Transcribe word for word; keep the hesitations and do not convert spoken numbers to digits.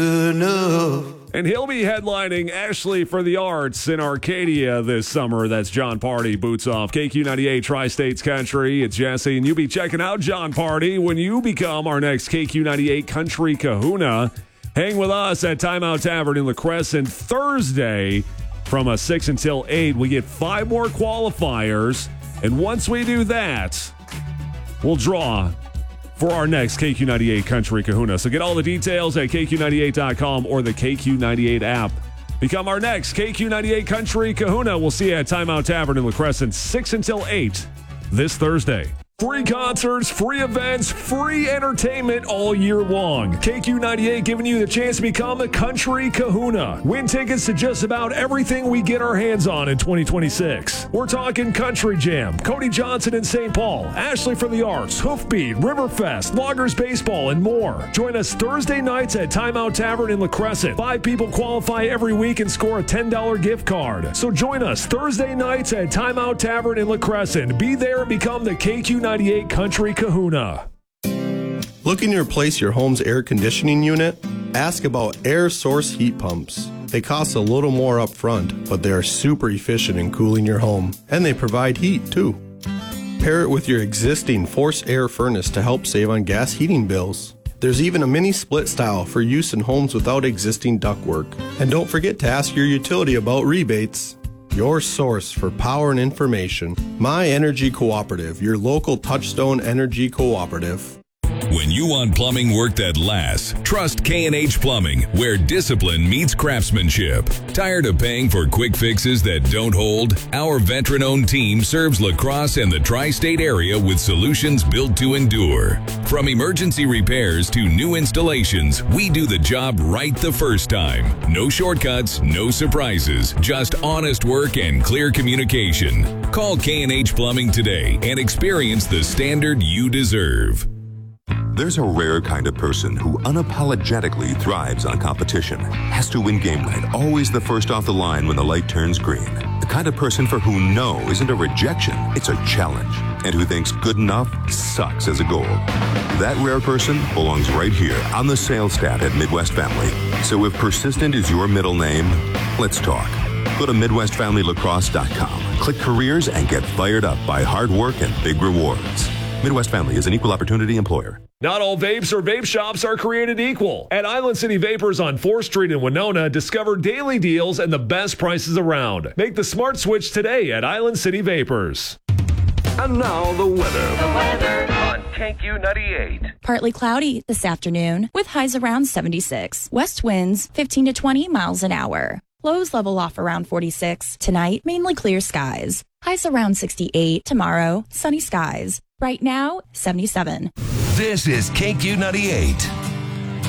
enough. And he'll be headlining Ashley for the Arts in Arcadia this summer. That's John Party, Boots Off. K Q ninety-eight Tri-States Country. It's Jesse, and you'll be checking out John Party when you become our next K Q ninety-eight Country Kahuna. Hang with us at Timeout Tavern in La Crescent Thursday from a six until eight. We get five more qualifiers, and once we do that, we'll draw for our next K Q ninety-eight Country Kahuna. So get all the details at K Q ninety-eight dot com or the K Q ninety-eight app. Become our next K Q ninety-eight Country Kahuna. We'll see you at Timeout Tavern in La Crescent, six until eight this Thursday. Free concerts, free events, free entertainment all year long. K Q ninety-eight giving you the chance to become a Country Kahuna. Win tickets to just about everything we get our hands on in twenty twenty-six. We're talking Country Jam, Cody Johnson in Saint Paul, Ashley for the Arts, Hoofbeat, Riverfest, Loggers Baseball, and more. Join us Thursday nights at Timeout Tavern in La Crescent. Five people qualify every week and score a ten dollars gift card. So join us Thursday nights at Timeout Tavern in La Crescent. Be there and become the K Q ninety-eight Country Kahuna. Looking to replace your home's air conditioning unit? Ask about air source heat pumps. They cost a little more up front, but they are super efficient in cooling your home, and they provide heat too. Pair it with your existing forced air furnace to help save on gas heating bills. There's even a mini split style for use in homes without existing ductwork. And don't forget to ask your utility about rebates. Your source for power and information. My Energy Cooperative, your local Touchstone Energy Cooperative. When you want plumbing work that lasts, trust K and H Plumbing, where discipline meets craftsmanship. Tired of paying for quick fixes that don't hold? Our veteran-owned team serves La Crosse and the tri-state area with solutions built to endure. From emergency repairs to new installations, we do the job right the first time. No shortcuts, no surprises, just honest work and clear communication. Call K and H Plumbing today and experience the standard you deserve. There's a rare kind of person who unapologetically thrives on competition. Has to win game night, always the first off the line when the light turns green. The kind of person for whom no isn't a rejection, it's a challenge. And who thinks good enough sucks as a goal. That rare person belongs right here on the sales staff at Midwest Family. So if persistent is your middle name, let's talk. Go to Midwest Family Lacrosse dot com. Click careers and get fired up by hard work and big rewards. Midwest Family is an equal opportunity employer. Not all vapes or vape shops are created equal. At Island City Vapors on fourth Street in Winona, discover daily deals and the best prices around. Make the smart switch today at Island City Vapors. And now the weather. The weather on K Q ninety-eight. Partly cloudy this afternoon with highs around seventy-six. West winds fifteen to twenty miles an hour. Lows level off around forty-six. Tonight, mainly clear skies. Highs around sixty-eight. Tomorrow, sunny skies. Right now, seventy-seven. This is K Q ninety-eight.